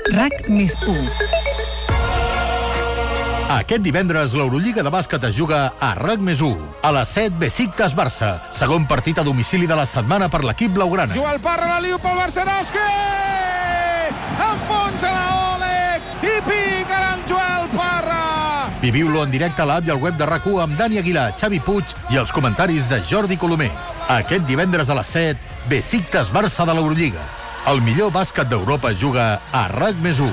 RAC+1. Aquest divendres l'Eurolliga de bàsquet es juga a RAC+1. A les 7, Besiktas-Barça. Segon partit a domicili de la setmana per l'equip blaugrana. Joel Parra, la liu pel Barceroski! Enfonsa la Oleg i pica amb Joel Parra! Viviu-lo en directe a l'app i al web de RAC1 amb Dani Aguilar, Xavi Puig i els comentaris de Jordi Colomer. Aquest divendres a les 7, Besiktas-Barça de l'Eurolliga. El millor bàsquet d'Europa juga a RAC+1.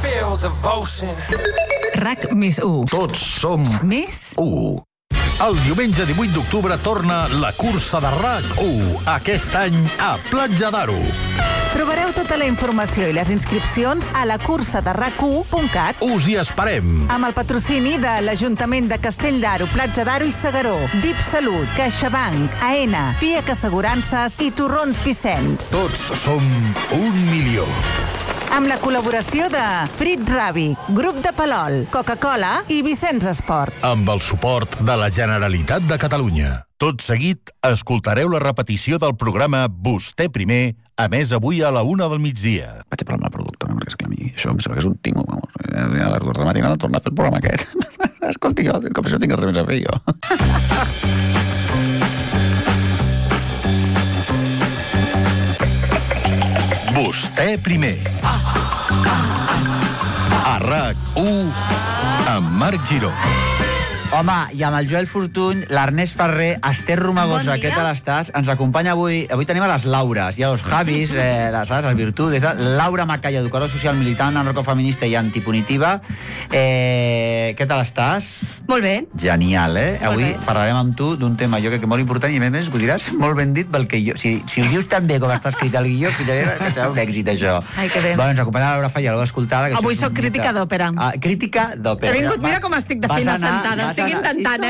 RAC+1. Tots som Més 1. El diumenge 18 d'octubre torna la cursa de RAC1. Aquest any a Platja d'Aro. Trobareu tota la informació i les inscripcions a la cursa de RAC1.cat. Us hi esperem. Amb el patrocini de l'Ajuntament de Castell d'Aro, Platja d'Aro i Segaró, DIP Salut, CaixaBank, AENA, FIAC Assegurances i Torrons Vicenç. Tots som 1 milió. Amb la col·laboració de Frit Ravi, Grup de Palol, Coca-Cola i Vicenç Esport. Amb el suport de la Generalitat de Catalunya. Tot seguit, escoltareu la repetició del programa Vostè Primer, a més avui a la 1 del migdia. Vaig a parlar amb la productora, perquè és que a mi això em sembla que és un tingo, vamos. A les 2 de la matinada tornar a fer el programa aquest. Escolti, jo, com si no tinc res més a fer, jo. Vostè Primer. A RAC1 amb Marc Giró. Home, i amb el Joel Fortuny, l'Ernest Ferrer, Esther Romagosa, què tal estàs? Ens acompanya avui tenim a les Laures, i a los Javis, les Virtudes, Laura Macaya, educadora social militant, anarcofeminista i antipunitiva. Què tal estàs? Molt bé. Genial, Avui bé. parlarem amb tu d'un tema, jo crec que molt important, i a més, ho diràs molt ben dit, perquè jo, si ho dius tan bé com està escrit al guió, que serà un èxit, això. Ai, que bé. Bueno, ens acompanya la Laura Falla, l'heu escoltada. Avui soc crítica d'òpera. Crítica d'òpera. He vingut, mira com estic de fina sentada. Estic intentant,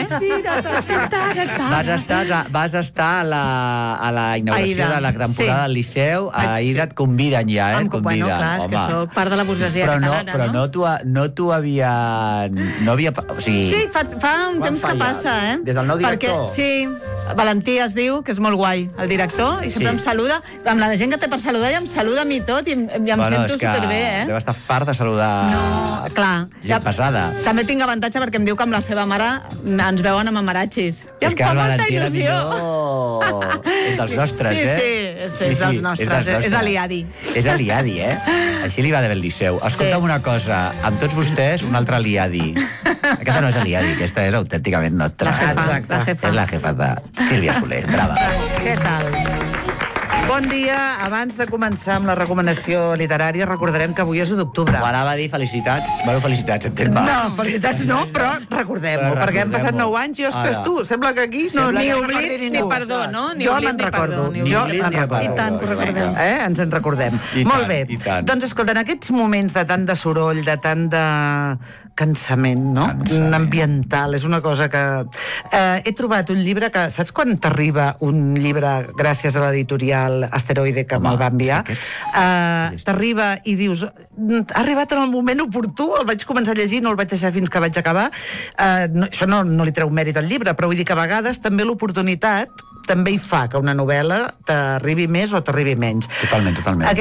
Vas estar a la inauguració Aida. de la temporada del Liceu. A Aida et conviden ja, et conviden. Bueno, clar, és que soc part de la burgesia catalana, però no t'ho havia... No havia... O sigui, Sí, fa un temps que passa, Des del nou director? Perquè, sí, Valentí es diu, que és molt guai, el director, i sempre em saluda. Amb la gent que té per saludar, ja em saluda a mi tot, i em sento superbé, Deu estar fart de saludar clar. gent passada. També tinc avantatge perquè em diu que amb la seva mare ens veuen amb amaratxis. I És em que fa el molta Valentí il·lusió. és dels nostres, Sí, és dels nostres, és aliadi. És aliadi, Així li va de bé el Liceu. Escolta'm una cosa, amb tots vostès, un altre aliadi. Aquesta no és aliadi, aquesta és autènticament nostra. La jefa, Exacte. la jefa. És la jefa de Sílvia Soler, brava. Què tal? Bon dia. Abans de començar amb la recomanació literària, recordarem que avui és 1 d'octubre. Ho anava a dir felicitats. Bueno, felicitats, entenc. No, felicitats no, però recordem-ho, Però perquè han passat recordem-ho. 9 anys i, ostres, Ara. tu, sembla que aquí No, sembla ni que oblit recordi ni ningú. perdó, no? Ni Jo oblit me'n ni recordo. perdó, ni Jo oblit me'n ni recordo. I tant que ho recordem. Ens en recordem. I Molt tant, bé. i tant. Doncs escolta, en aquests moments de tant de soroll, de tant de cansament, no? Cansament. Ambiental, és una cosa que... he trobat un llibre que... Saps quan t'arriba un llibre gràcies a l'editorial Asteroide que me'l va enviar? T'arriba i dius ha arribat en el moment oportú, el vaig començar a llegir, no el vaig deixar fins que vaig acabar. Això no li treu mèrit al llibre, però vull dir que a vegades també l'oportunitat també hi fa que una novel·la t'arribi més o t'arribi menys. Totalment.